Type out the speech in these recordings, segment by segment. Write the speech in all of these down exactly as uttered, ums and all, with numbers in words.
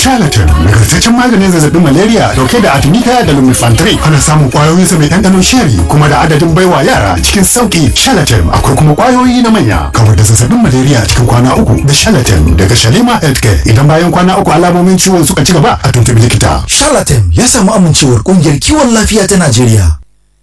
Charlatan nagartaccen maganin zazzabin malaria dauke da artemisia da lumefantrine. Ana samun kwayoyin sa mai ɗanɗanon sheri kuma da adadin baiwa yara cikin sauki. Charlatan akwai kuma kwayoyi na manya kawar da zazzabin malaria cikin kwana uku da Charlatan daga Shalima Healthcare. Idan bayan kwana uku alamomin ciwon suka ci gaba a tuntubi likita. Charlatan ya samu amincewar kungiyar kiwon lafiya ta Najeriya.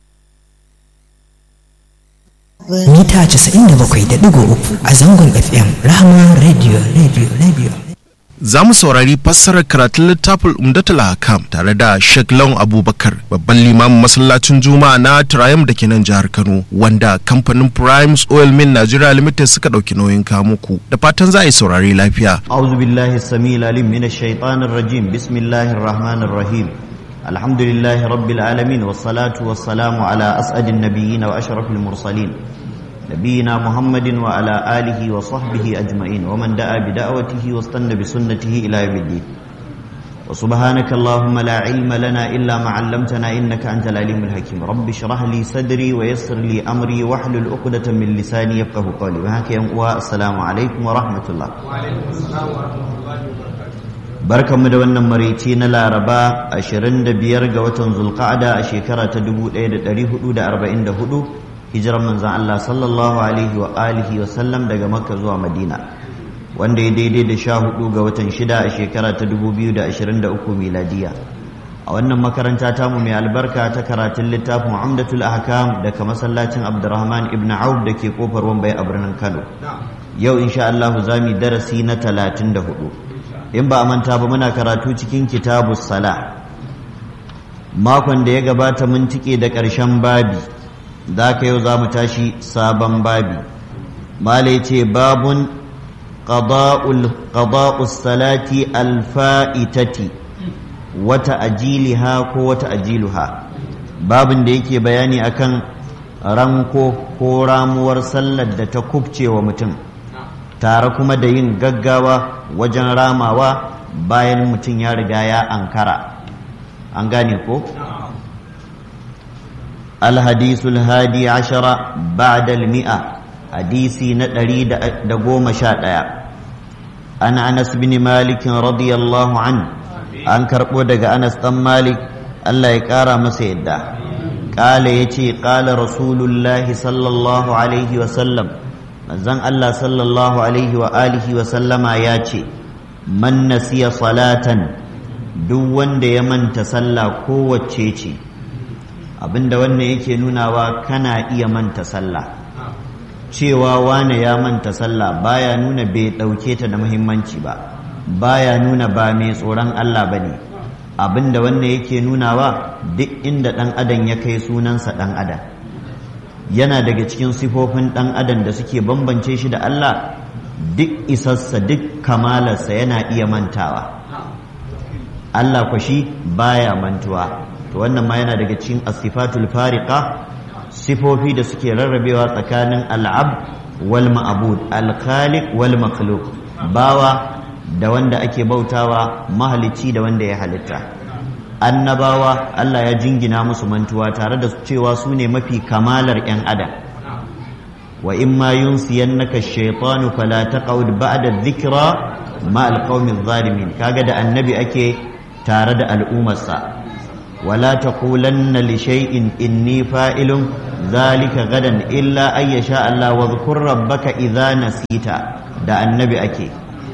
Mita casa'in da bakwai da ɗigo uku a zangon F M Rahama Radio Radio Radio. Za mu saurari fassarar karatun littafin Umdatul Ahkam tare da Sheikh Lawan Abubakar, babban limamin masallacin Juma'a na Triumph da ke nan jihar Kano, wanda kamfanin Primes Oil Mill Nigeria Limited suka dauki nauyin kamuku. Da fatan za a yi saurari lafiya. A'udhu billahi samil alim minash shaitanir rajim. Bismillahir rahmanir rahim. Alhamdulillahi rabbil alamin was salatu was salamu ala as'adin nabiyyin wa ashrafil mursalin. نبينا محمد وعلى آله وصحبه أجمعين ومن دعا بدعوته واستنى بسنته إلى يوم الدين وسبحانك اللهم لا علم لنا إلا ما علمتنا إنك أنت العليم الحكيم رب اشرح لي صدري ويسر لي أمري واحلل عقدة من لساني يفقهوا قولي وهكذا ينقوى السلام عليكم ورحمة الله. وعليكم السلام ورحمة الله وبركاته. barkanmu da wannan maraice na Laraba ashirin da biyar ga watan Zulqa'ada a shekara ta dubu ɗaya da ɗari hudu da arba'in da hudu hijiran manzan Allah sallallahu alaihi wa alihi wa sallam daga Makka zuwa Madina, wanda ya daidai da sha hudu ga watan shida a shekara ta dubu biyu da ashirin da uku miladiya. A wannan makaranta tamu mai albarka ta karatun littafin Umdatul Ahkam daga masallacin Abdurrahman ibn Auf da ke kofar Wambai a birnin Kano. Yau insha Allah za mu darasi na talatin da hudu. In ba a manta ba muna karatu cikin kitabus sala. Makon da ya gabata mun tike da ƙarshen babi. Da ka yau za mu tashi sabon babi. Malai ce babun qada'us salati alfa'itati wata ajiliha ko wata ajiluha, babin da yake bayani akan ranko ko ramuwar sallar da ta kubce wa mutum, tare kuma da yin gaggawa wajen ramawa bayan mutum ya riga ya ankara. An gane ko? الحديث الهادي عشر بعد المئة حديثي ندري دقوم شاء عن أنس بن مالك رضي الله عنه عن كربو دق أنس بن مالك الله يكارى مسيدا قال يتي قال رسول الله صلى الله عليه وسلم زن الله صلى الله عليه وآله وسلم ياتي من نسي صلاة دوان دي من تسلى قوة تشيشي abinda wannan yake nunawa kana iya manta sallah. Cewa wane ya manta sallah baya nuna bai dauke ta da muhimmanci ba, baya nuna ba mai tsoron Allah bane. Abinda wannan yake nunawa duk inda dan adam ya kai sunansa dan adam, yana daga cikin sifofin dan adam da suke bambance shi da Allah. Duk isarsa duk kamalarsa yana iya mantawa, Allah ko shi baya mantuwa. To wannan ma yana daga cikin as-sifatul fariqa, sifofi da suke rarrabewa tsakanin al-abd wal ma'bud, al-khaliq wal makhluq, bawa da wanda ake bautawa, mahalici da wanda ya halitta. Annabawa Allah ya jingina musu mantuwa tare da cewa su ne mafi kamalar yan adam. Wa imma yunsiyannaka ash-shaytanu fala taqud ba'da adh-dhikra ma al-qaumi adh-dhalimin. Kaga da annabi ake tare da al'ummarsa. ولا تقولن لشيء إني فاعل ذلك غدا إلا أن يشاء الله واذكر ربك إذا نسيت. دا النبي أكي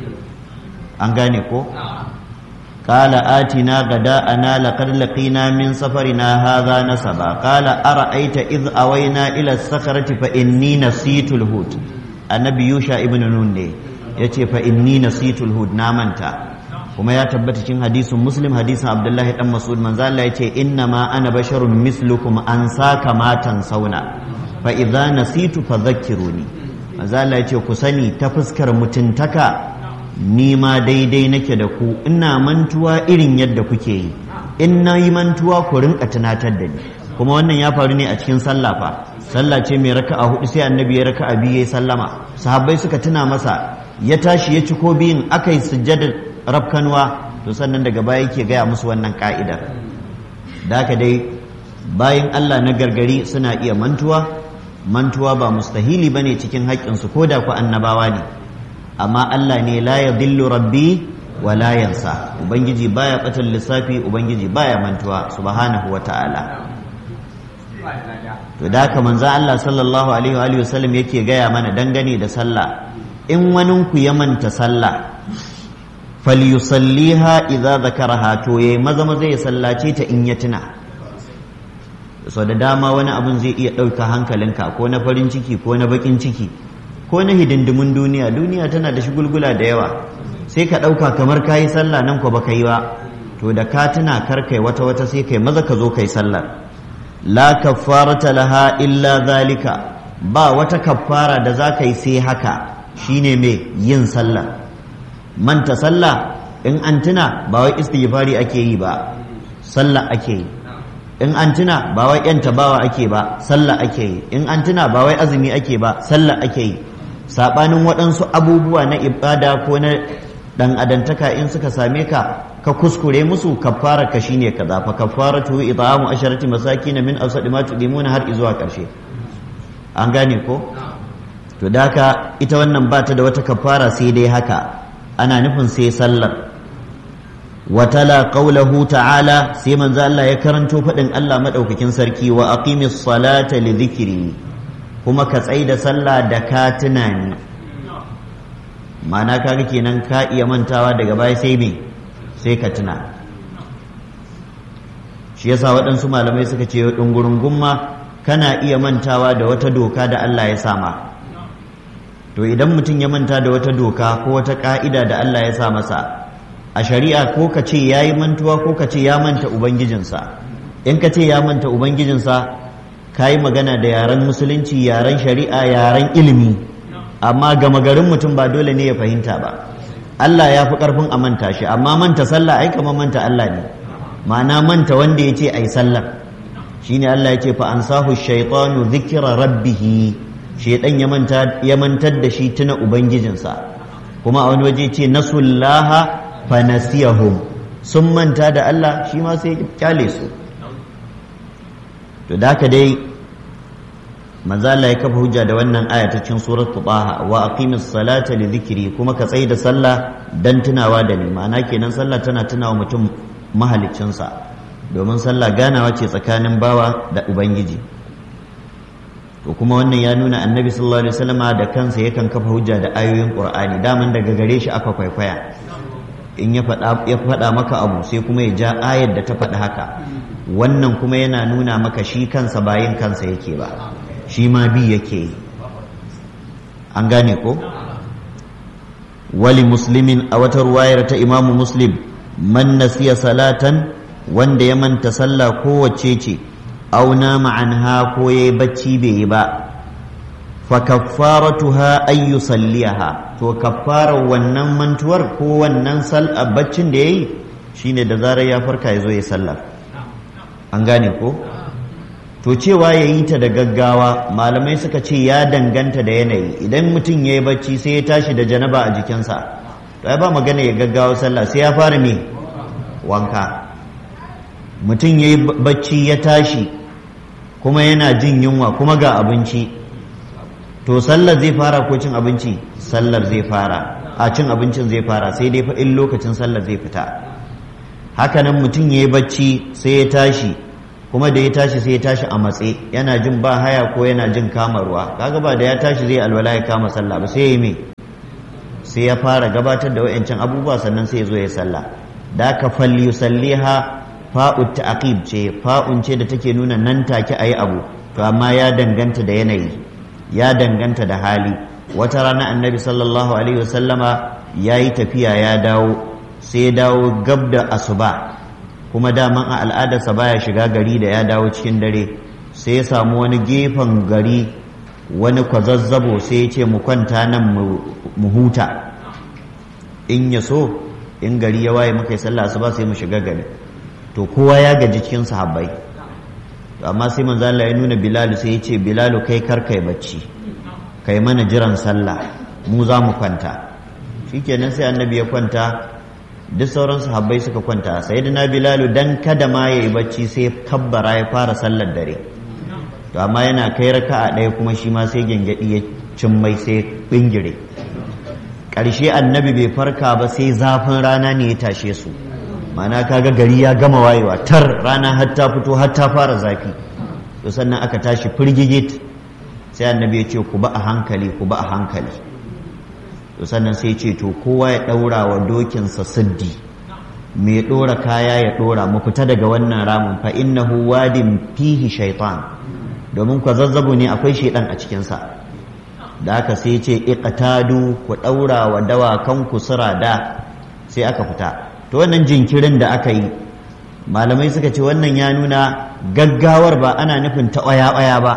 أنغانيكو قال آتنا غداءنا لقد لقينا من سفرنا هذا نسبا قال أرأيت إذ أوينا إلى الصخرة فإني نسيت الهود. النبي يوشع ابن نون يتي فإني نسيت الهود نامنتا. kuma ya tabbata cikin hadisin Muslim, hadisin Abdullahi dan Mas'ud, manzo Allah yace inna ma ana basharun mislukum an saka matan sauna fa idza nasitu fadhakkiruni. Manzo Allah yace ku sani ta fuskar mutuntaka ni ma daidai nake da ku, ina mantuwa irin yadda kuke yi, in nayi mantuwa ku rinka tunatar da ni. Kuma wannan ya faru ne a cikin sallah fa. Sallah ce mai raka'a hudu sai annabi ya raka'a biyu yayi sallama, sahabbai suka tuna masa, ya tashi ya ci ko biyin akai sujjada rafkanwa, to sannan daga baya yake gaya musu wannan ka'idar. Da haka dai bayan Allah na gargari suna iya mantuwa, mantuwa ba mustahili bane cikin haƙƙinsu ko da ku annabawa ne, amma Allah ne la yadillu rabbi wala yansa. Ubangiji baya batan lissafi, ubangiji baya mantuwa subhanahu wata'ala. to da haka manzo Allah sallallahu alaihi wa alihi wasallam yake gaya mana dangane da sallah, in wani ku ya manta sallah falyusalliha idza zakaraha, to yayi maza maza ya sallace ta in ya tuna. so da dama wani abun zai iya ɗauka hankalinka, ko na farin ciki ko na bakin ciki ko na hidindimun duniya. Duniya tana da shigulgula da yawa, sai ka ɗauka kamar kayi sallah nan ko baka yi ba. to da ka tuna kar kai wata wata sai kai maza ka zo kai sallar. la kaffarata laha illa zalika, ba wata kaffara da za ka yi sai haka, shine mai yin sallah. manta sallah in an tuna ba wai istighfari ake yi ba, sallah ake yi. in an tuna ba wai yanta bawa ake ba, sallah ake yi. in an tuna ba wai azumi ake ba, sallah ake yi. sabanin waɗansu abubuwa na ibada ko na dan adantaka in suka same ka ka kuskure musu, kaffara ka shine kaza, fa kaffaratu it'amu asharati masakin min awsadi ma tudimuna, har izuwa karshe. an gane ko? to daka ita wannan ba ta da wata kaffara sai dai haka, ana nufin sai sallar. watala qawluhu ta'ala, sai manzo Allah ya karanto fadin Allah madaukakin sarki, wa aqimis salata li dhikri, kuma ka tsaida sallah da ka tunani. ma'ana kaga kenan ka iya mantawa daga baya sai me sai ka tuna. shi yasa waɗansu malamai suka ce ɗungurungun ma kana iya mantawa da wata doka da Allah ya sama. to idan mutum ya manta da wata doka ko wata ƙa'ida da Allah ya sa masa a shari'a, ko ka ce ya yi mantuwa ko ka ce ya manta ubangijinsa. in ka ce ya manta ubangijinsa, ka yi magana da yaren musulunci, yaren shari'a, yaren ilimi, amma gama garin mutum ba dole ne ya fahimta ba. Allah ya fi ƙarfin a manta shi, amma manta sallah ai kamar manta Allah ne. ma'ana manta wanda ya ce ai sallar, shine Allah ya ce fa ansahu shaytanu dhikra rabbih, shaytan ya manta ya mantar da shi tuna ubangijinsa. kuma a wani waje ce nasullaha fa nasiyahum, sun manta da Allah shi ma sai kyale su. to da haka dai manzo Allah ya kafa hujja da wannan aya ta cikin suratul Taha, wa aqimis salata li dhikri, kuma ka tsaya da sallah dan tunawa da ni. ma'ana kenan sallah tana tunawa mutum mahaliccinsa, domin sallah ganawa ce tsakanin bawa da ubangiji. to kuma wannan ya nuna annabi sallallahu alaihi wasallama da kansa yakan kafa hujja da ayoyin qur'ani, daman daga gare shi aka kwaikwaya. in ya faɗa ya faɗa maka abu sai kuma ya ja ayar da ta faɗi haka. wannan kuma yana nuna maka shi kansa bayin kansa yake ba, shi ma bi yake yi. an gane ko? wali muslimin, a wata ruwayar ta imamu muslim, man nasiya salatan, wanda ya manta sallah kowace ce, auna ma'anha ko yayi bacci bai yi ba, fa kaffaratuha ay yusalliha, to kaffarar wannan mantuwar ko wannan sal'a baccin da yayi shine da zarar ya farka ya zo ya sallah. an gane ko? to cewa ya yi ta da gaggawa, malamai suka ce ya danganta da yanayi. idan mutum ya yi bacci sai ya tashi da janaba a jikinsa, to ya ba magana ya gaggawa sallah, sai ya fara me wanka. mutum ya yi bacci ya tashi kuma yana jin yunwa kuma ga abinci, to sallar zai fara ko cin abinci? sallar zai fara, a cin abincin zai fara, sai dai fa in lokacin sallar zai fita. hakanan mutum ya yi bacci sai ya tashi, kuma da ya tashi sai ya tashi a matse, yana jin ba haya ko yana jin kama ruwa, kaga ba da ya tashi zai alwala ya kama sallah ba, sai ya me sai ya fara gabatar da wayancan abubuwa sannan sai ya zo ya sallah. da ka falli yusalliha, fa'u ta'qib ce, fa'un ce da take nuna nan take ayi abu, to amma ya danganta da yanayi, ya danganta da hali. wata rana annabi sallallahu alaihi wasallama yayi tafiya ya dawo, sai ya dawo gab da asuba, kuma daman a al'adarsa baya shiga gari da ya dawo cikin dare. sai ya samu wani gefen gari, wani kwazazzabo, sai ya ce mu kwanta nan mu huta, in ya so in gari ya waye muka yi sallah asuba sai mu shiga gari. to kowa ya gaji cikin sahabbai, to amma sai manzo Allah ya nuna Bilal, sai ya ce Bilal kai kar kai bacci, kai mana jiran sallah, mu za mu kwanta. shikenan sai annabi ya kwanta, duk sauran sahabbai suka kwanta. sayyidina Bilal dan kada ma yayi bacci sai kabbara ya fara sallar dare, to amma yana kai raka'a ɗaya kuma shi ma sai gengedi ya cin mai sai bingire. ƙarshe annabi bai farka ba sai zafin rana ne ya tashe su, mana kaga gari ya gama wayewa tar rana har ta fito har ta fara zafi, to sannan aka tashi firgigit sai annabi ya ce ku ba a hankali ku ba a hankali, to sannan sai ce to kowa ya ɗaura wa dokinsa siddi, mai ɗora kaya ya ɗora mu fita daga wannan ramin fa innahu wadin fihi shaitan, domin kwa zazzabu ne akwai shaitan a cikinsa. Da aka sai ce iqtadu ku ɗaura wa dawakan ku sirada, sai aka fita. To wannan jinkirin da aka yi malamai suka ce wannan ya nuna gaggawar ba ana nufin ta ƙwaya-ƙwaya ba.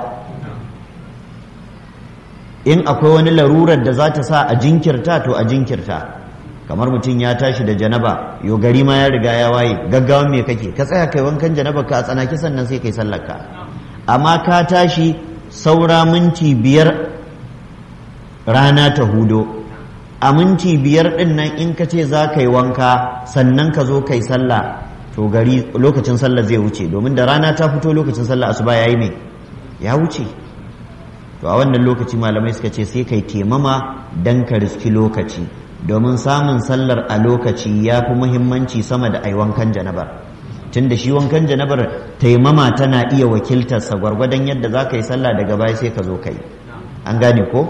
In akwai wani larurar da za ta sa a jinkirta to a jinkirta, kamar mutum ya tashi da janaba yo gari ma ya riga ya waye, gaggawan me kake ka tsaya kai wankan janaba ka a tsanaki sannan sai kai sallarka. Amma ka tashi saura minti biyar rana ta hudo, a minti biyar din nan in ka ce za ka yi wanka sannan ka zo kai sallah, to gari lokacin sallah zai wuce, domin da rana ta fito lokacin sallah asuba ya yi mai ya wuce. To a wannan lokaci malamai suka ce sai kai temama dan ka riski lokaci, domin samun sallar a lokaci ya fi muhimmanci sama da ai wankan janabar, tunda shi wankan janabar taimama tana iya wakiltarsa gwargwadon yadda za ka yi sallah daga baya sai ka zo kai. An gane ko?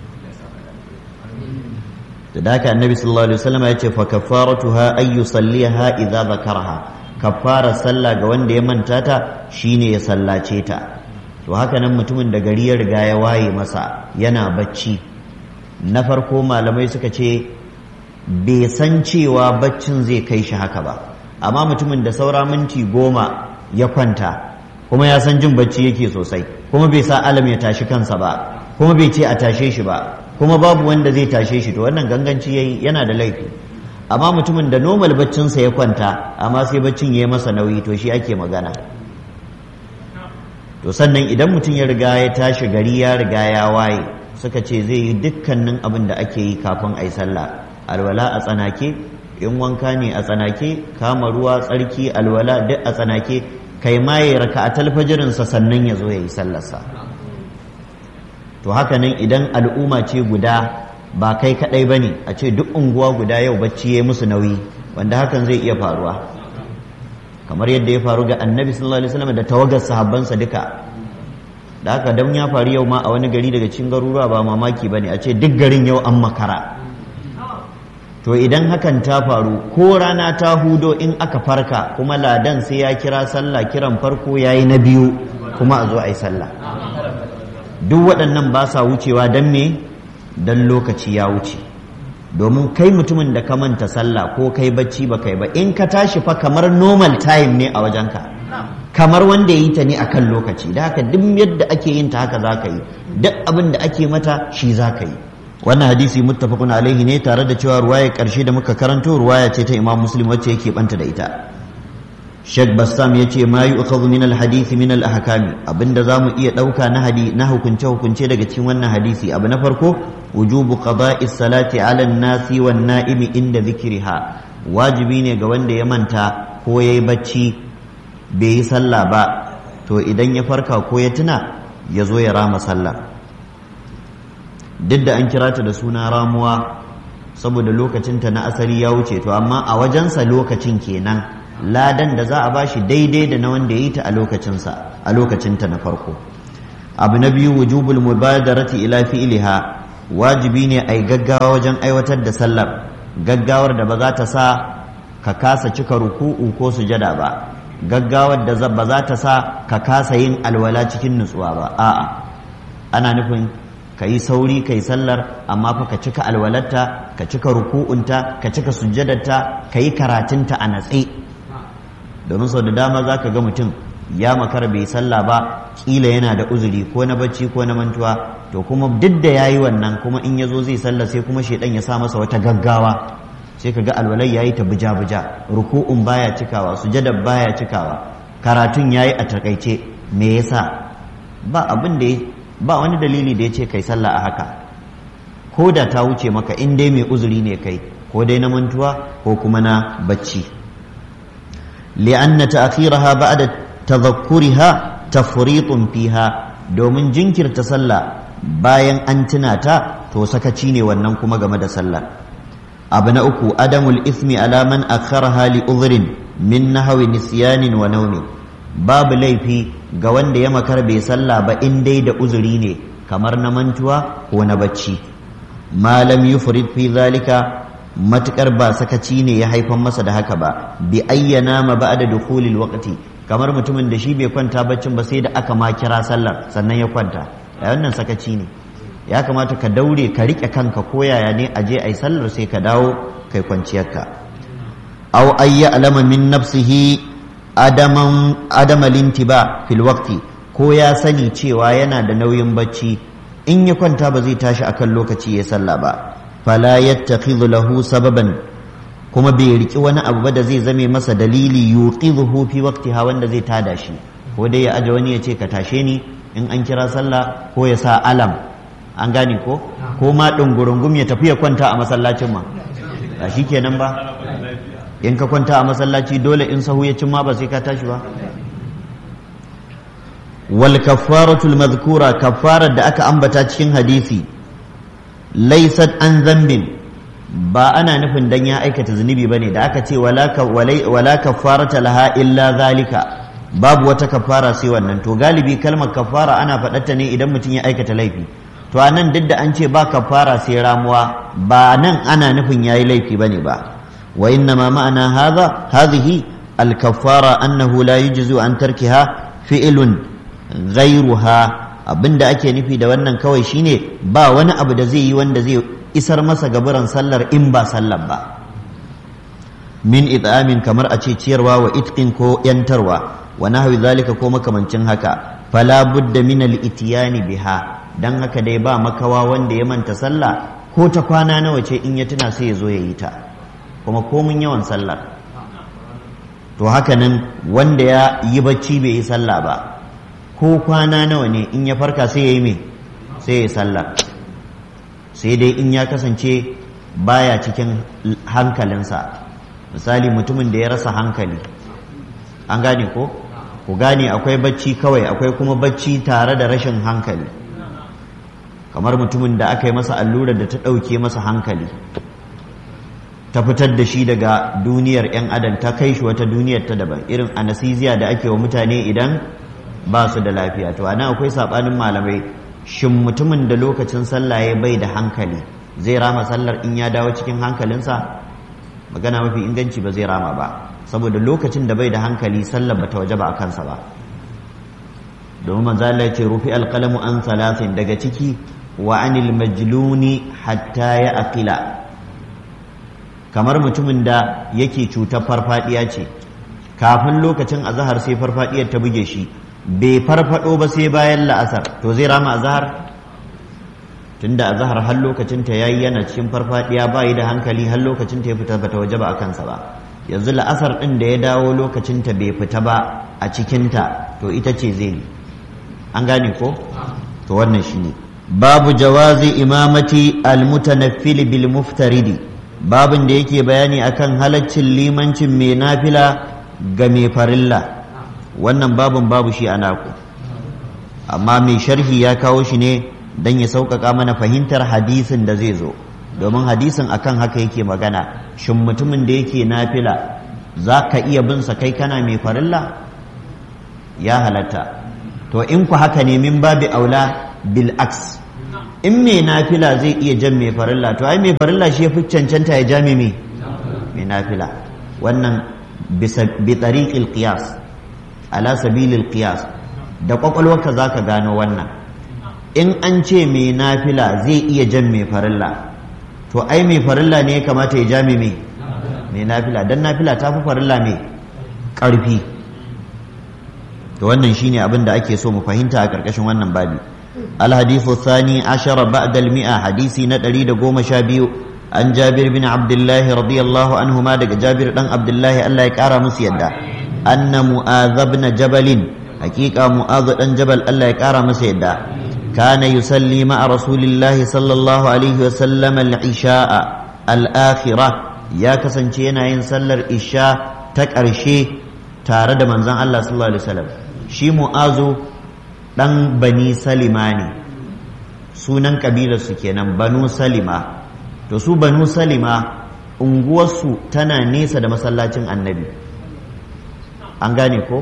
da haka annabi sallallahu alaihi wasallam ya ce fa kaffaratuha ay yusalliha idza zakaraha, kaffara sallah ga wanda ya manta ta shine ya sallace ta. To haka nan mutumin da gari ya riga ya waye masa yana bacci, na farko malamai suka ce bai san cewa baccin zai kai shi haka ba, amma mutumin da saura minti goma ya kwanta kuma ya san jin bacci yake sosai, kuma bai sa alam ya tashi kansa ba, kuma bai ce a tashe shi ba, kuma babu wanda zai tashe shi, to wannan ganganci yayi, yana da laifi. Amma mutumin da normal baccinsa ya kwanta amma sai baccin ya yi masa nauyi, to shi ake magana. To sannan idan mutum ya riga ya tashi gari ya riga ya waye, suka ce zai yi dukkanin abin da ake yi kafin a yi sallah, alwala a tsanake, in wanka ne a tsanake, kama ruwa, tsarki, alwala duk a tsanake, kai ma ya raka a talfajirinsa sannan ya zo ya yi sallarsa. To haka nan idan al'umma ce guda ba kai kadai ba ne, a ce duk unguwa guda yau bacci ya musu nauyi, wanda hakan zai iya faruwa, kamar yadda ya faru ga annabi sallallahu alaihi wasallam da tawagar sahabbansa duka. Da haka dan ya faru yau ma a wani gari daga cikin garuruwa ba mamaki bane a ce duk garin yau an makara. To idan hakan ta faru ko rana ta hudo in aka farka kuma ladan sai ya kira sallah kiran farko yayi na biyu kuma a zo a yi sallah, duk waɗannan ba sa wucewa dan me dan lokaci ya wuce. Domin kai mutumin da ka manta sallah ko kai bacci ba kai ba, in ka tashi fa kamar normal time ne a wajenka, kamar wanda ya yi ta ne akan lokaci. Da haka duk yadda ake yin ta haka za ka yi, duk abin da ake mata shi za ka yi. Wannan hadisi muttafaqun alaihi ne, tare da cewa ruwaya karshe da muka karanto ruwaya ce ta Imam Muslim wacce yake banta da ita. Sheikh Bassam ya ce ma yu'khadhu min al-hadisi min al-ahkami, abinda zamu iya dauka na hadi na hukunce hukunce daga cikin wannan hadisi. Abu na farko, wujubu qada'i salati 'ala an-nasi wan-na'imi inda dhikriha, wajibi ne ga wanda ya manta ko yayi bacci bai yi sallah ba, to idan ya farka ko ya tuna ya zo ya rama sallah. Duk da an kira ta da suna ramuwa saboda lokacinta na asali ya wuce, to amma a wajensa lokacin kenan, ladan da za a bashi daidai da na wanda ya yi ta a lokacinsa a lokacinta na farko. Abu na biyu, wujubul mubadarati ila fi'liha, wajibi ne ai gaggawa wajen aiwatar da sallar, gaggawar da ba za ta sa ka kasa cika ruku'u ko sujada ba, gaggawar da ba za ta sa ka kasa yin alwala cikin nutsuwa ba, a'a ana nufin ka yi sauri ka yi sallar amma fa ka cika alwalarta, ka cika ruku'unta, ka cika sujjadarta, ka yi karatunta a natse. Domin sau da dama za ka ga mutum ya makara bai sallah ba, kila yana da uzuri ko na bacci ko na mantuwa, to kuma duk da ya yi wannan kuma in ya zo zai sallah sai kuma shaidan ya sa masa wata gaggawa, sai ka ga alwalai ya yi ta buja-buja, ruku'un baya cikawa, sujjadar baya cikawa, karatun ya yi a takaice. Me yasa? Ba abin da ba wani dalili da ya ce kai sallah a haka, ko da ta wuce maka in dai mai uzuri ne kai, ko dai na mantuwa ko kuma na bacci. li'anna ta'khiraha ba'da tadhakkuriha tafriṭun fiha, domin jinkirta sallah bayan an tuna ta to sakaci ne wannan kuma game da sallah. abu na uku adamul ismi ala man akharaha li udhrin min nahwi nisyanin wa nawmin, babu laifi ga wanda ya makar bai sallah ba in dai da uzuri ne kamar na mantuwa ko na bacci, malam yufrid fi zalika, matukar ba sakaci ne ya haifan masa da haka ba, bi ayyana ma ba'da dukhulil waqti, kamar mutumin da shi bai kwanta baccin ba sai da aka ma kira sallar sannan ya kwanta, ya wannan sakaci ne. Ya kamata ka daure ka rike kanka ko yaya ne aje ai sallar sai ka dawo kai kwanciyarka. aw ayya alama min nafsihi adaman adamal intiba fil waqti, ko ya sani cewa yana da nauyin bacci in ya kwanta ba zai tashi akan lokaci ya sallah ba, fala yattakhidhu lahu sababan, kuma bai riki wani abu ba da zai zame masa dalili yuqidhu fi waqtiha wanda zai tada shi, ko dai ya aje wani ya ce ka tashe ni in an kira sallah, ko ya sa alam, an gane ko ko ma dungurungum ya tafi ya kwanta a masallacin ma ba shikenan ba, in ka kwanta a masallaci dole in sahu ya cin ma ba sai ka tashi ba. wal kaffaratul madhkura, kaffarar da aka ambata cikin hadisi, laysat an zambin, ba ana nufin dan ya aikata zunubi bane da aka ce wala wala kaffarata laha illa zalika, babu wata kaffara sai wannan. To galibi kalmar kaffara ana faɗarta ne idan mutum ya aikata laifi, to anan duk da an ce ba kaffara sai ramuwa, ba nan ana nufin yayi laifi bane ba. wa inna ma ma'ana hadha hadhihi al kaffara annahu la yujzu an tarkiha fi'lun ghayruha, abinda ake nufi da wannan kawai shine ba wani abu da zai yi wanda zai isar masa gaburan sallar in ba sallar ba, min it'amin, kamar a ce ciyarwa, wa itqin ko yantarwa, wa nahwi zalika ko makamancin haka, fala budda min al itiyani biha, dan haka dai ba makawa wanda ya manta sallah ko ta kwana nawa ce in ya tuna sai ya zo ya yi ta, kuma komun yawan sallar. to haka nan wanda ya yi bacci bai yi sallah ba ko kwana nawa ne in ya farka sai ya yi me sai ya yi sallah, sai dai in ya kasance baya cikin hankalinsa. misali mutumin da ya rasa hankali, an gane ko ku gane akwai bacci kawai, akwai kuma bacci tare da rashin hankali, kamar mutumin da aka yi masa allurar da ta ɗauke masa hankali, ta fitar da shi daga duniyar 'yan adam ta kai shi wata duniyar ta daban, irin anesthesia da ake wa mutane idan ba su da lafiya. to ana akwai saɓanin malamai, shin mutumin da lokacin sallah ya bai da hankali zai rama sallar in ya dawo cikin hankalinsa? magana mafi inganci ba zai rama ba, saboda lokacin da bai da hankali sallar ba ta waje ba a kansa ba, domin manzo Allah ya ce rufi alqalamu an salatin, daga ciki wa anil majluni hatta ya aqila, kamar mutumin da yake cutar farfadiya ce, kafin lokacin azhar sai farfadiyar ta buge shi, bai farfado ba sai bayan la'asar, to zai rama azhar? tunda azhar har lokacin ta yayi yana cikin farfadiya bai da hankali, har lokacin ta ya fita bata waje ba a kansa ba. yanzu la'asar din da ya dawo lokacin ta bai fita ba a cikin ta, to ita ce zai yi, an gane ko? to wannan shine babu jawazi imamati almutanaffil bil muftaridi, babin da yake bayani akan halaccin limancin mai nafila ga mai farilla. wannan babin babu shi a naku, amma mai sharhi ya kawo shi ne don ya sauƙaƙa mana fahimtar hadisin da zai zo, domin hadisin akan haka yake magana. shin mutumin da yake nafila za ka iya bin sa kai kana mai farilla? ya halatta. to in ku haka ne min babi aula bil aks, in mai nafila zai iya jan mai farilla, to ai mai farilla shi ya fi cancanta ya jami mai mai nafila. wannan bi tariqil qiyas, ala sabilil qiyas, da kwakwalwarka zaka gano wannan. in an ce mai nafila zai iya jan mai farilla, to ai mai farilla ne ya kamata ya jami mai mai nafila, dan nafila ta fi farilla mai ƙarfi. to wannan shine abin da ake so mu fahimta a ƙarƙashin wannan babi. الحديث الثاني عشر بعد المئة، حديثي ندري دقوم شابيو عن جابر بن عبد الله رضي الله عنهما دق جابر بن عبد الله الله يكارى مسيدا أن معاذ بن جبل حقيقة معاذ بن جبل الله يكارى مسيدا كان يصلي مع رسول الله صلى الله عليه وسلم العشاء الآخرة، يا كسنشينا ينسل العشاء تكرشي تارد منزان الله صلى الله عليه وسلم. شي معاذ ɗan bani salima ne, sunan kabilarsu kenan banu salima. To su banu salima unguwarsu tana nesa da masallacin annabi, an gane ko?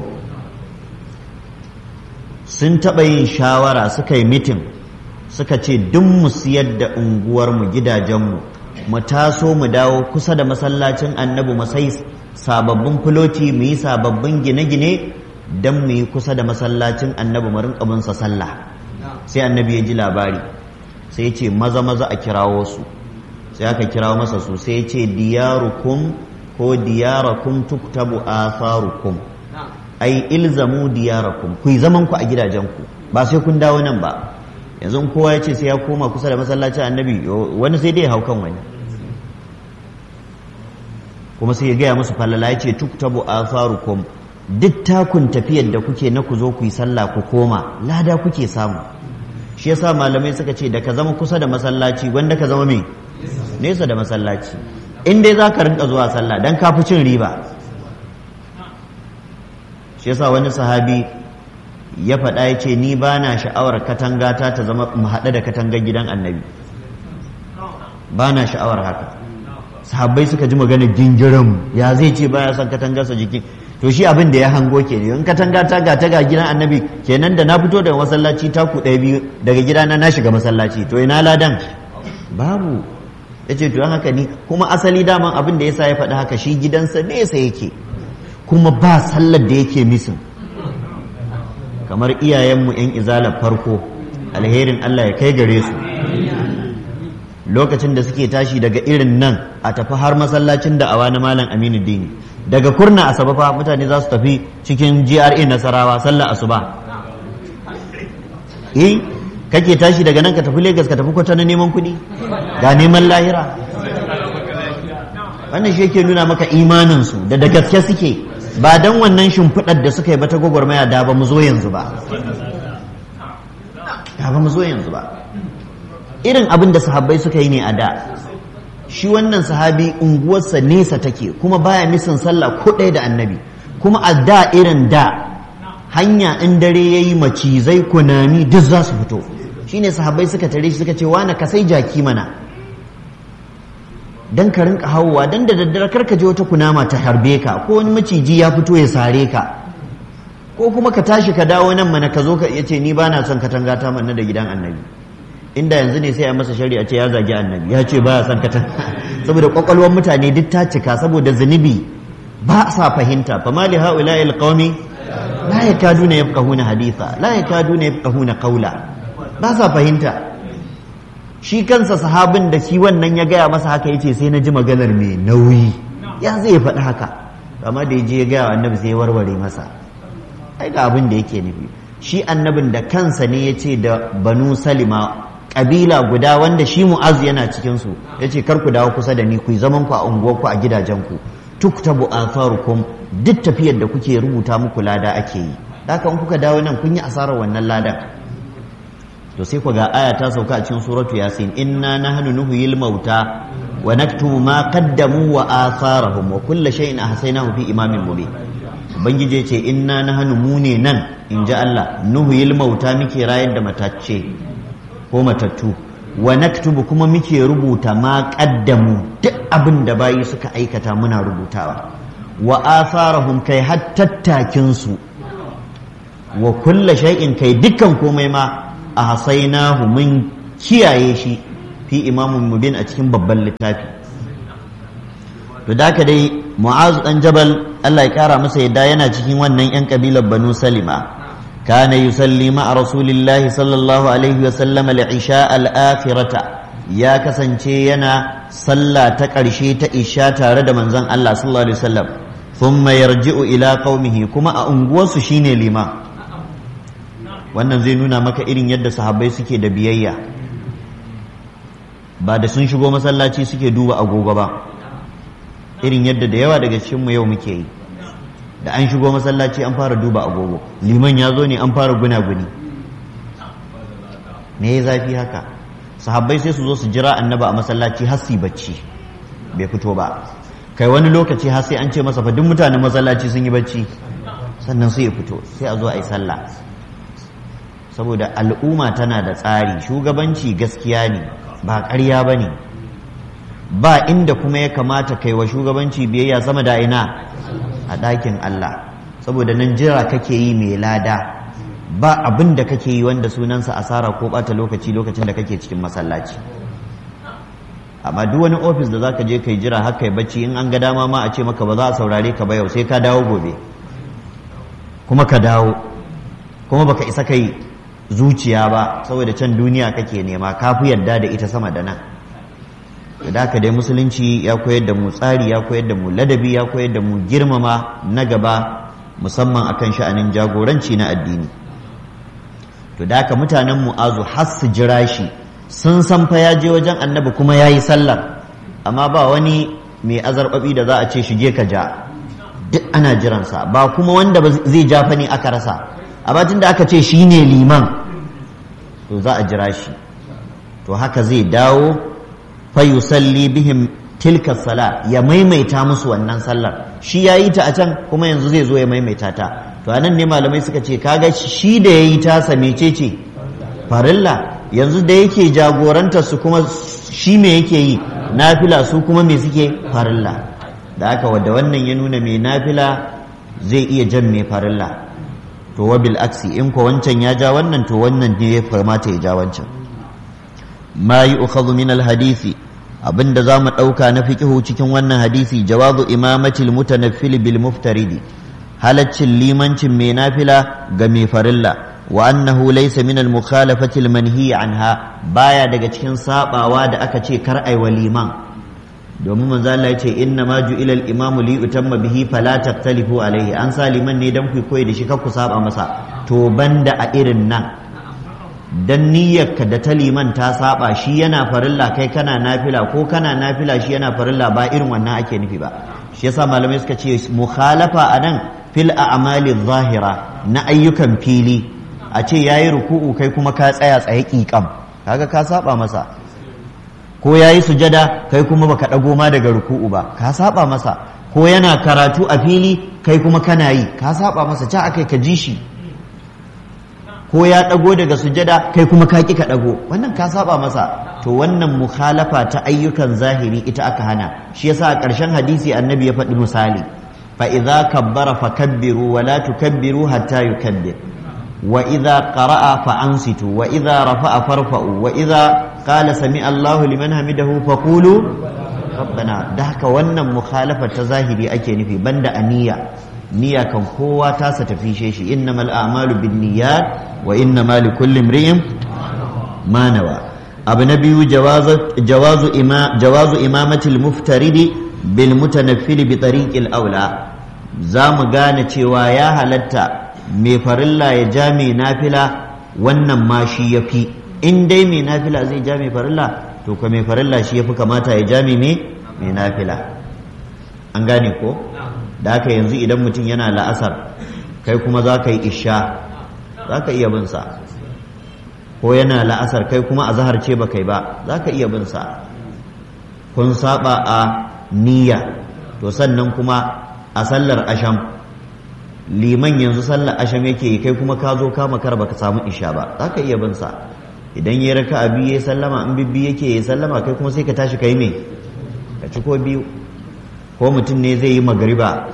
Sun taɓa yin shawara, suka yi mitin, suka ce duk mu siyar da unguwarmu, gidajenmu, mu taso mu dawo kusa da masallacin annabi, mu sai sababbin filoti, mu yi sababbin gine-gine don mu yi kusa da masallacin annabi, mu rinka bin sa sallah. Sai annabi ya ji labari, sai ya ce maza maza a kirawo su. Sai aka kirawo masa su, sai ya ce diyarukum ko diyarakum tuktabu atharukum, ai ilzamu diyarakum, ku yi zaman ku a gidajenku, ba sai kun dawo nan ba. Yanzu kowa ya ce sai ya koma kusa da masallacin annabi, wani sai dai ya hau kan wani. Kuma sai ya gaya musu falala, ya ce tuktabu atharukum, duk takun tafiyar da kuke na ku zo ku yi sallah ku koma, lada kuke samu. Shi yasa malamai suka ce da ka zama kusa da masallaci wanda ka zama mai nesa da masallaci, in dai za ka rinka zuwa sallah don ka fi cin riba. Shi yasa wani sahabi ya faɗa, ya ce ni ba na sha'awar katangata ta zama mu haɗe da katangar gidan annabi, ba na sha'awar haka. Sahabbai suka ji maganar gingirin, ya zai ce baya son katangarsa jikin, to shi abin da ya hango ke ne, in katanga ta ga ta ga gidan annabi kenan, da na fito daga masallaci taku ɗaya biyu daga gidana na shiga masallaci, to ina ladan babu. Ya ce to haka ni kuma asali daman abin da yasa ya faɗi haka, shi gidansa nesa yake kuma ba sallar da yake misin. Kamar iyayenmu yan izalar farko, alherin Allah ya kai gare su, lokacin da suke tashi daga irin nan a tafi har masallacin da'awa na Malam Aminu Dini, daga kurna Asaba fa mutane za su tafi cikin G R A Nasarawa sallar asuba. Eh kake tashi daga nan ka tafi Lagos, ka tafi Kwata na neman kuɗi ga neman lahira. Wannan shi yake nuna maka imanin su da da gaske suke, ba dan wannan shimfiɗar da suka yi ba ta gwagwarmaya da ba mu zo yanzu ba, da ba mu zo yanzu ba. Irin abin da sahabbai suka yi ne a da. Shi wannan sahabi unguwarsa nesa take, kuma baya misin sallah ko ɗaya da annabi, kuma a da irin da hanya in dare yayi macizai kunami duk za su fito. Shine sahabbai suka tare shi suka ce wani ka sai jaki mana dan ka rinka hawowa, dan da daddare karka je wata kunama ta harbe ka, ko wani maciji ya fito ya sare ka, ko kuma ka tashi ka dawo nan mana ka zo ka yace ni bana son katanga ta manna da gidan annabi. Inda yanzu ne sai a masa shari'a ce ya zagi annabi, ya ce baya son katanga saboda kwakwalwar mutane duk ta cika saboda zunubi, ba sa fahimta. fa mali haula'i alqawmi la yakaduna yafqahuna haditha la yakaduna yafqahuna qawla, ba sa fahimta. Shi kansa sahabin da shi wannan ya gaya masa haka yace sai na ji maganar mai nauyi, ya zai faɗi haka, amma da yaje ya gaya wa annabi sai ya warware masa. Ai ga abin da yake nufi, shi annabin da kansa ne yace da banu salima, kabila guda wanda shi mu'az yana cikin su, yace kar ku dawo kusa da ni, ku yi zaman ku a unguwarku a gidajenku, tuktabu atharukum, duk tafiyar da kuke rubuta muku lada ake yi, haka in kuka dawo nan kun yi asarar wannan ladan. To sai ku ga aya ta sauka a cikin suratu yasin, inna nahnu nuhyil mauta wa naktubu ma qaddamu wa atharahum wa kullu shay'in ahsaynahu fi imamin mubin. Ubangije ce inna nahnu mu ne nan, inji Allah, nuhyil mauta, muke rayar da matacce ko matattu, wa naktubu kuma muke rubuta ma qaddamu, duk abin da bayi suka aikata muna rubutawa, wa atharahum, kai har tattakin su, wa kullu shay'in, kai dukkan komai ma a hasainahu, mun kiyaye shi fi imamun mubin, a cikin babban littafi. To da ka dai Mu'azu dan Jabal, Allah ya kara masa yadda, yana cikin wannan yan kabilar Banu Salima. Kana yusalli ma'a Rasulillahi sallallahu alaihi wa sallam al-isha al-akhirata, ya kasance yana sallah ta ƙarshe ta isha tare da manzon Allah sallallahu alaihi wa sallam. Thumma yarji'u ila qaumihi, kuma a unguwarsu shine lima. Wannan zai nuna maka irin yadda sahabbai suke da biyayya, ba da sun shigo masallaci suke duba agogo ba, irin yadda da yawa daga cikinmu yau muke yi. Da an shigo masallaci an fara duba agogo, liman ya zo ne an fara gunaguni. Me ya zafi haka? Sahabbai sai su zo su jira annaba a masallaci har su bacci bai fito ba, kai wani lokaci har sai an ce masa fa duk mutanen masallaci sun yi bacci sannan sai ya fito, sai a zo a yi sallah. saboda al'umma tana da tsari, shugabanci gaskiya ne ba ƙarya ba ne, ba inda kuma ya kamata kai wa shugabanci biyayya sama da ina a ɗakin Allah, saboda nan jira kake yi mai lada, ba abin da kake yi wanda sunansa asara ko ɓata lokaci lokacin da kake cikin masallaci. Amma duk wani ofis da zaka je kai jira har kai bacci, in an ga dama ma a ce maka ba za a saurare ka ba yau, sai ka dawo gobe kuma ka dawo kuma baka isa kai zuciya ba saboda can duniya kake nema, ka fi yarda da ita sama da nan. da haka dai musulunci ya koyar da mu tsari, ya koyar da mu ladabi, ya koyar da mu girmama na gaba musamman akan sha'anin jagoranci na addini. To da haka mutanen Mu'azu har su jira shi, sun san fa ya je wajen annabi kuma ya yi sallar, amma ba wani mai azarbabi da za a ce shige ka ja, duk ana jiransa, ba kuma wanda ba zai ja fa ne aka rasa, a batun da aka ce shi ne liman to za a jira shi. To haka zai dawo fa yusalli bihim tilka sala, ya maimaita musu wannan sallar, shi ya yi ta a can kuma yanzu zai zo ya maimaita ta. To anan ne malamai suka ce kaga shi da ya yi tasa mecece farilla, yanzu da yake jagorantar su kuma shi me yake yi nafila, su kuma me suke farilla. Da haka wadda wannan ya nuna mai nafila zai iya jan mai farilla. To wabil aksi, in ko wancan ya ja wannan to wannan ne ya kamata ya ja wancan. ma yu'khadhu min al-hadisi, abinda zamu dauka na fiqhu cikin wannan hadisi, jawazu imamati al-mutanaffil bil muftaridi, halaccin limancin mai nafila ga mai farilla, wa annahu laysa min al-mukhalafati al-manhi anha, baya daga cikin sabawa da aka ce kar ai wa liman, domin manzo Allah ya ce inna ma ju'ila al-imamu li yutamma bihi fala taktalifu alayhi, an sa liman ne dan ku koyi da shi kar ku saba masa. To banda a irin nan, dan niyyarka da ta liman ta saba, shi yana farilla kai kana nafila, ko kana nafila shi yana farilla, ba irin wannan ake nufi ba. Shi yasa malamai suka ce mukhalafa anan fil a'mali zahira, na ayyukan fili, a ce yayi ruku'u kai kuma ka tsaya tsaye kikam, kaga ka saba masa. Ko yayi sujada kai kuma baka dago ma daga ruku'u ba, ka saba masa. Ko yana karatu a fili kai kuma kana yi, ka saba masa, ta akai ka ji shi. Ko ya ɗago daga sujada kai kuma ka ƙi ka ɗago, wannan ka saba masa. To wannan mukhalafa ta ayyukan zahiri ita aka hana. Shi yasa a ƙarshen hadisi annabi ya faɗi misali, fa idza kabbara fakabbiru wa la tukabbiru hatta yukabbir, wa idza qara'a fa ansitu, wa idza rafa'a farfa'u, wa idza qala sami Allahu liman hamidahu faqulu rabbana. Da haka wannan mukhalafa ta zahiri ake nufi, banda aniya. Niyya kan kowa ta sa tafi shi, innamal a'malu binniyat wa innamal likulli imrin ma nawa. Abu na biyu, jawazu jawazu ima jawazu imamati al-muftaridi bil mutanaffil bi tariqil aula. Za mu gane cewa ya halatta mai farilla ya ja mai nafila, wannan ma shi yafi. In dai mai nafila zai ja mai farilla, to ko mai farilla shi yafi kamata ya ja mai mai nafila. An gane ko? Da haka yanzu idan mutum yana la'asar kai kuma za ka yi isha, za ka iya binsa. Ko yana la'asar kai kuma a zahar ce ba kai ba, za ka iya binsa. Kun saba a niyya. To sannan kuma a sallar asham, liman yanzu sallar asham yake yi, kai kuma ka zo ka makar baka samu isha ba, za ka iya binsa. Idan ya raka a biyu ya sallama, in bibbi yake ya sallama, kai kuma sai ka tashi kai me ka ci ko biyu. Ko mutum ne zai yi magariba,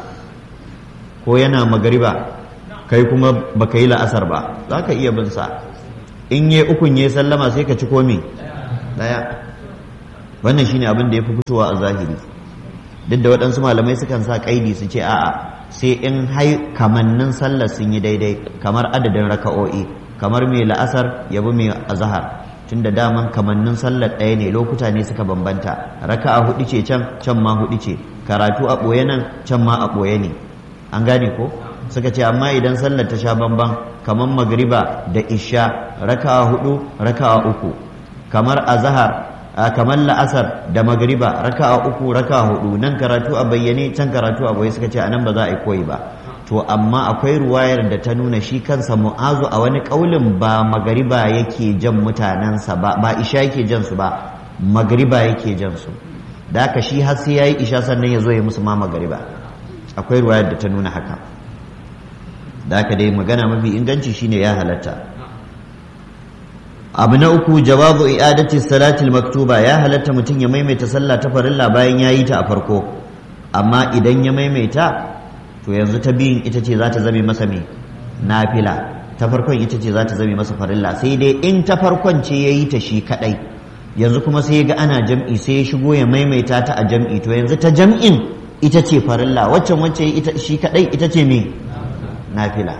ko yana magariba kai kuma baka yi la'asar ba, za ka iya bin sa. In yi ukun ya sallama sai ka ci komi daya. Wannan shine abin da ya fi fitowa a zahiri, duk da waɗansu malamai sukan sa kaidi su ce a'a, sai in hai kamannin sallar sun yi daidai, kamar adadin raka'o'i, kamar mai la'asar ya bi mai azhar, tunda daman kamannin sallar ɗaya ne, lokuta ne suka bambanta, raka'a hudu ce can, can ma hudu ce, karatu a ɓoye nan, can ma a ɓoye ne. An gane ko? Suka ce amma idan sallar ta sha bamban, kamar magriba da isha, raka'a hudu raka'a uku, kamar azhar kamar la'asar da magriba raka'a uku raka'a hudu, nan karatu a bayyane can karatu a ɓoye, suka ce anan ba za a yi koyi ba. To amma akwai ruwayar da ta nuna shi kansa Mu'azu a wani kaulin ba magariba yake jan mutanensa ba, ba isha yake jan su ba, magariba yake jan su. Da haka shi har sai yayi isha sannan ya zo ya musu ma magariba. Akwai ruwayar da ta nuna haka. Da haka dai magana mafi inganci shine ya halatta. abu na uku jawabu i'adati salatil maktuba ya halatta mutum ya maimaita sallah ta farilla bayan ya yi ta a farko amma idan ya maimaita to yanzu ta biyun ita ce za ta zame masa mai nafila ta farkon ita ce za ta zame masa farilla sai dai in ta farkon ce ya yi ta shi kadai yanzu kuma sai ya ga ana jam'i sai ya shigo ya maimaita ta a jam'i to yanzu ta jam'in ita ce farilla waccan wacce ita shi kadai ita ce mai nafila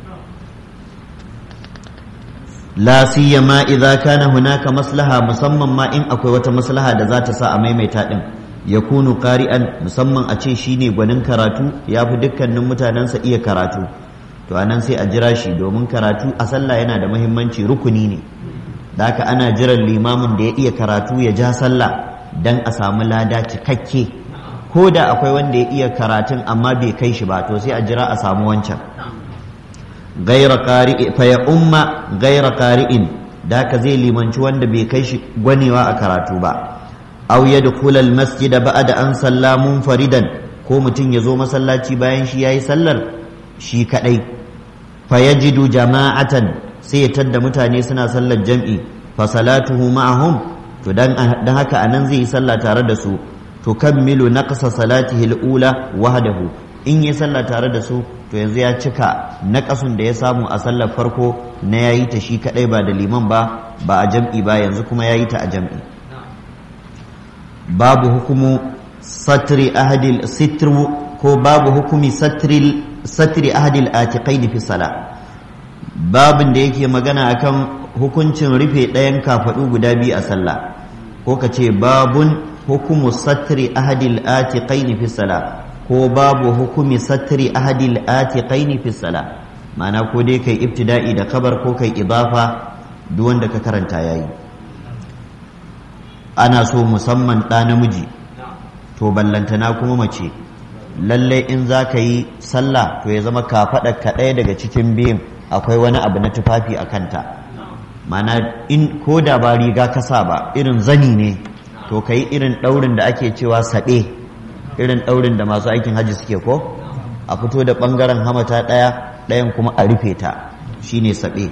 la siyama idza kana hunaka maslaha musamman ma in akwai wata maslaha da za ta sa a maimaita din yakunu qari'an musamman a ce shine gwanin karatu yafi dukkanin mutanensa iya karatu to anan sai a jira shi domin karatu a sallah yana da muhimmanci rukuni ne da haka ana jiran limamin da ya iya karatu ya ja sallah dan a samu lada cikakke ko da akwai wanda ya iya karatun amma bai kai shi ba to sai a jira a samu wancan gaira qari'i fa ya umma gaira qari'in da ka zai limanci wanda bai kai shi gwanewa a karatu ba aw yadkhul al masjid ba'da an salla munfaridan ko mutum ya zo masallaci bayan shi yayi sallar shi kadai fa yajidu jama'atan sai ya tadda mutane suna sallar jam'i fa salatuhu ma'ahum to dan dan haka anan zai yi sallah tare da su to kammilu naqsa salatihi al ula wahdahu in yi sallah tare da su to yanzu ya cika naƙasun da ya samu a sallar farko na yayi ta shi kadai ba da liman ba ba a jam'i ba yanzu kuma yayi ta a jam'i babu hukumu satri ahadil sitru ko babu hukumi satri satri ahadil atiqaini fi salah babin da yake magana akan hukuncin rufe ɗayan kafadu guda biyu a sallah ko ka ce babun hukumu satri ahadil atiqaini fi salah ko babu hukumi satri ahadil atiqaini fi salah ma'ana ko dai kai ibtida'i da kabar ko kai idafa duk wanda ka karanta yayi ana so musamman ɗa namiji to ballantana kuma mace lalle in za ka yi sallah to ya zama ka faɗa ka ɗaya daga cikin biyun akwai wani abu na tufafi a kanta ma'ana in ko da ba riga ka sa ba irin zani ne to ka yi irin ɗaurin da ake cewa saɓe irin ɗaurin da masu aikin hajji suke ko a fito da ɓangaren hamata ɗaya ɗayan kuma a rufe ta shine saɓe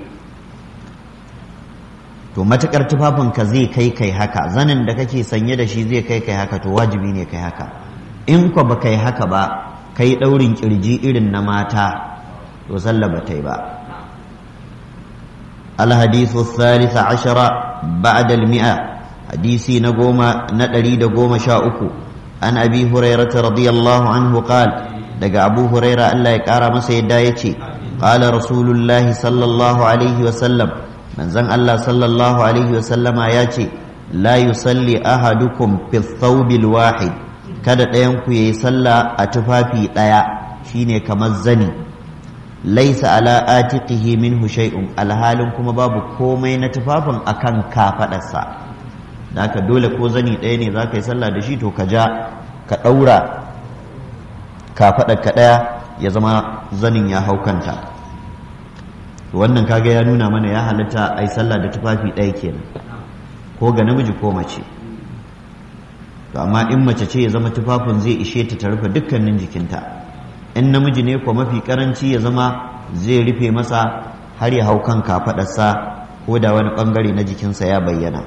to matuƙar tufafinka zai kai kai haka zanin da kake sanye da shi zai kai kai haka to wajibi ne kai haka in kwa ba kai haka ba kai ɗaurin ƙirji irin na mata to sallah ba ta yi ba alhadisu thalitha ashara ba'da al-mi'a hadisi na goma na ɗari da goma sha uku an abi hurairata radiyallahu anhu qala daga abu huraira Allah ya kara masa yadda yace qala rasulullahi sallallahu alaihi wa sallam manzon Allah sallallahu alaihi wa sallama yace la yusalli ahadukum fi thawbil wahid kada ɗayan ku yayi sallah a tufafi ɗaya shine kamar zani laisa ala atiqihi minhu shay'un alhalin kuma babu komai na tufafin akan kafadarsa da haka dole ko zani ɗaya ne za ka yi sallah da shi to ka ja ka ɗaura kafaɗar ka ɗaya ya zama zanin ya hau kanta wannan kaga ya nuna mana ya halatta a yi sallah da tufafi ɗaya kenan ko ga namiji ko mace to amma in mace ce ya zama tufafin zai ishe ta ta rufe dukkanin jikinta in namiji ne ko mafi karanci ya zama zai rufe masa har ya hau kan kafaɗarsa ko da wani ɓangare na jikinsa ya bayyana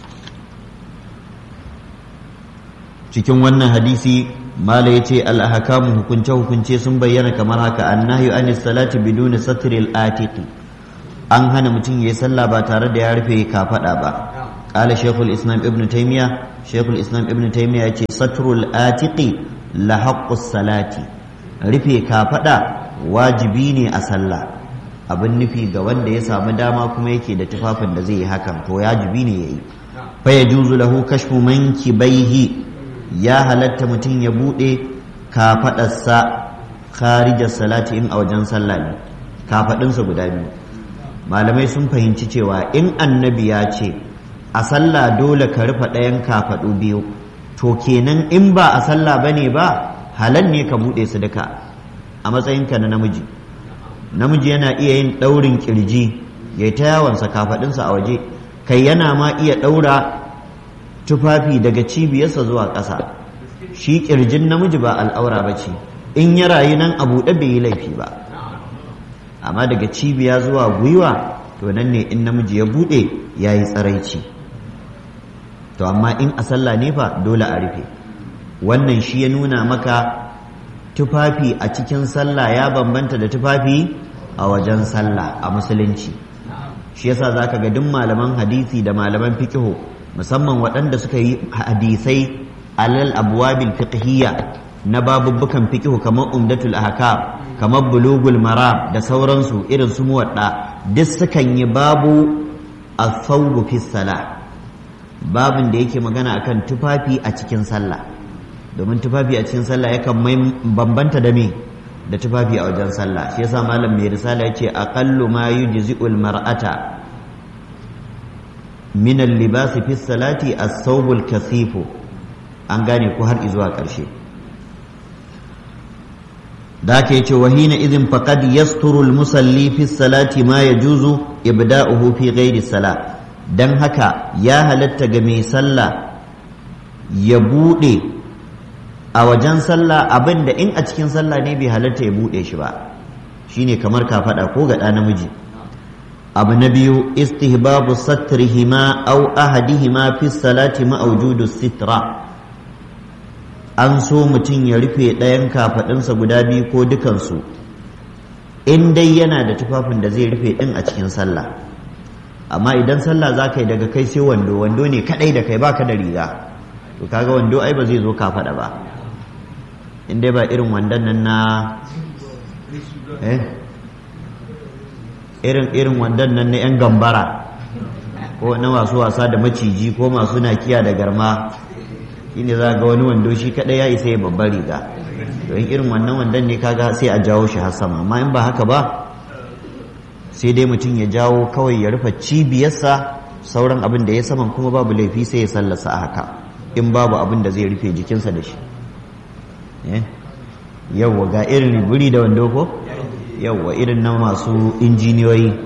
cikin wannan hadisi mala ya ce al'ahakamu hukunce-hukunce sun bayyana kamar haka annahyu anis salati biduni satril atiqi an hana mutum ya yi sallah ba tare da ya rufe kafaɗa ba ƙala shekul islam ibn taimiya shekul islam ibn taimiya ya ce satrul atiqi la haqqus salati rufe kafaɗa wajibi ne a sallah abin nufi ga wanda ya samu dama kuma yake da tufafin da zai yi hakan to wajibi ne yayi fa yajuzu lahu kashfu mankibaihi ya halatta mutum ya buɗe kafaɗarsa kharijar salati in a wajen sallah ne kafaɗinsa guda biyu malamai sun fahimci cewa in annabi ya ce a sallah dole ka rufe ɗayan kafaɗu biyu to kenan in ba a sallah bane ba halal ne ka buɗe su duka a matsayinka na namiji namiji yana iya yin ɗaurin ƙirji ya ta yawansa kafaɗinsa a waje kai yana ma iya ɗaura tufafi daga cibiyarsa zuwa ƙasa shi ƙirjin namiji ba al'aura ba ce in ya rayu nan a buɗe bai yi laifi ba amma daga cibiya zuwa gwiwa to nan ne in namiji ya buɗe ya yi tsaraici. To amma in a sallah ne fa dole a rufe. Wannan shi ya nuna maka tufafi a cikin sallah ya bambanta da tufafi a wajen sallah a musulunci. Shi yasa zaka ga duk malaman hadisi da malaman fiqh musamman waɗanda suka yi hadisai alal abwabil fiqhiyya na babubbukan fiqh kamar umdatul ahkam kamar bulugul maram da sauransu irin su muwadda duk sukan yi babu as-sawb fi salah, babin da yake magana akan tufafi a cikin sallah, domin tufafi a cikin sallah yakan mai bambanta da me da tufafi a wajen sallah. Shi yasa malam mai risala yace aqallu ma yujzi'ul mar'ata min al-libas fi salati as-sawb al-kasif, an gane ko har zuwa ƙarshe. da ke ce wahina idin faqad yasturu al-musalli fi salati ma yajuzu ibda'uhu fi ghairi salat, dan haka ya halatta ga mai sallah ya bude a wajen sallah abinda in a cikin sallah ne bai halatta ya bude shi ba, shine kamar ka faɗa ko ga ɗa namiji. abu na biyu istihbabu satrihima aw ahadihima fi salati ma wujudu sitra, an so mutum ya rufe ɗayan kafaɗinsa guda biyu ko dukansu in dai yana da tufafin da zai rufe ɗin a cikin sallah. Amma idan sallah za ka yi daga kai sai wando, wando ne kaɗai da kai baka da riga, to kaga wando ai ba zai zo kafaɗa ba, in dai ba irin wandon nan na eh irin irin wandon nan na 'yan gambara ko na masu wasa da maciji ko masu nakiya da garma, shine za ga wani wando shi kadai ya isa ya babbar riga, to in irin wannan wandon ne kaga sai a jawo shi har sama. Amma in ba haka ba sai dai mutum ya jawo kawai ya rufe cibiyarsa, sauran abin da ya saman kuma babu laifi sai ya sallasa a haka in babu abin da zai rufe jikinsa da shi. Yawwa ga irin buri da wando ko yawwa irin na masu injiniyoyi.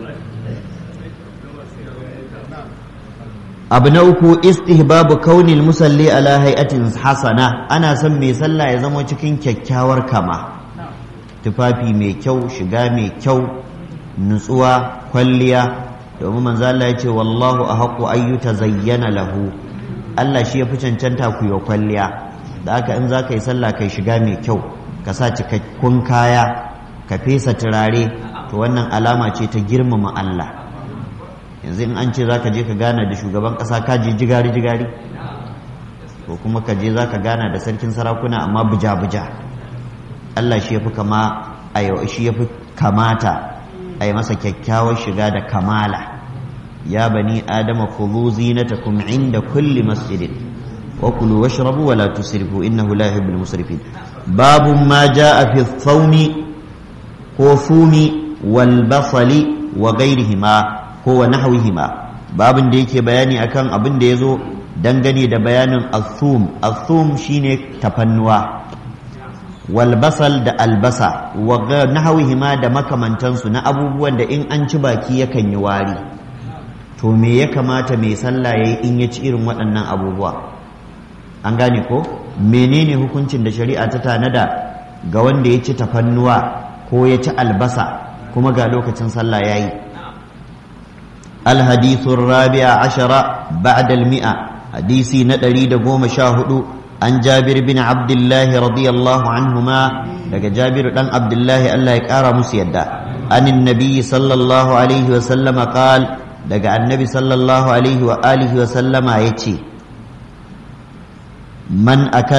abu na uku istihbabu kaunil musalli ala hay'atin hasana, ana son mai sallah ya zama cikin kyakkyawar kama, tufafi mai kyau, shiga mai kyau, nutsuwa, kwalliya, domin manzo Allah ya ce wallahu ahqqu an yutazayyana lahu, Allah shi ya fi cancanta ku yi kwalliya. Da haka in za ka yi sallah kai shiga mai kyau, ka sa cikakkun kaya, ka fesa turare, to wannan alama ce ta girmama Allah. Yanzu in an ce za ka je ka gana da shugaban ƙasa ka je jigari-jigari, ko kuma ka je za ka gana da sarkin sarakuna amma buja-buja, Allah shi ya fi kama a yau shi ya fi kamata a yi masa kyakkyawar shiga da kamala. ya bani adama khudhu zinatakum inda kulli masjidin wa kulu washrabu wa la tusrifu innahu la yuhibbul musrifin. babu ma jaa fi thawmi ko fumi wal basali wa ghayrihima ko wa nahwihima, babin da yake bayani akan abin da yazo dangane da bayanin al-thum. al-thum shine tafannuwa, wal basal da albasa, wa nahwihima da makamantansu na abubuwan da in an ci baki yakan yi wari. To me ya kamata mai sallah yayi in ya ci irin waɗannan abubuwa? An gane ko menene hukuncin da shari'a ta tanada ga wanda ya ci tafannuwa ko ya ci albasa kuma ga lokacin sallah yayi? الحديث الرابع عشر بعد المئة حديثي ندري دقوم شاهدوا عن جابر بن عبد الله رضي الله عنهما لك جابر بن عبد الله الله يكارى مسيدا عن النبي صلى الله عليه وسلم قال لك النبي صلى الله عليه وآله وسلم يتي من أكل